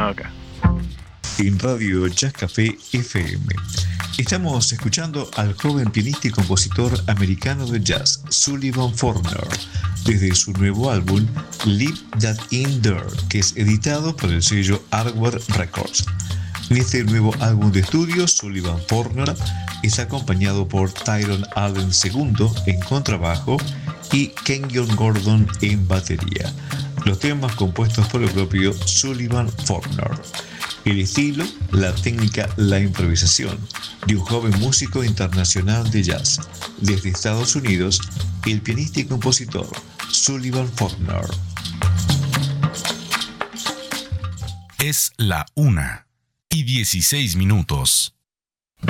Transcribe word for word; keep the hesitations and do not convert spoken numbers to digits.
nuevo acá. En Radio Jazz Café F M. Estamos escuchando al joven pianista y compositor americano de jazz, Sullivan Forner, desde su nuevo álbum Leave That In There, que es editado por el sello Hardware Records. En este nuevo álbum de estudio, Sullivan Forner está acompañado por Tyrone Allen segundo en contrabajo y Kenyon Gordon en batería. Los temas compuestos por el propio Sullivan Forner. El estilo, la técnica, la improvisación de un joven músico internacional de jazz. Desde Estados Unidos, el pianista y compositor Sullivan Forner. Es la una y dieciséis minutos.